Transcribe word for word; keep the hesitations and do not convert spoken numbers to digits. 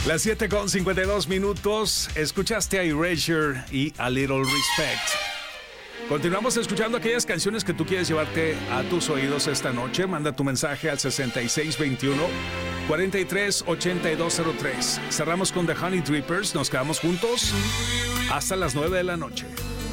Las siete con cincuenta y dos minutos. Escuchaste a Erasure y A Little Respect. Continuamos escuchando aquellas canciones que tú quieres llevarte a tus oídos esta noche. Manda tu mensaje al sesenta y seis veintiuno, cuarenta y tres, ochenta y dos cero tres. Cerramos con The Honey Drippers. Nos quedamos juntos hasta las nueve de la noche.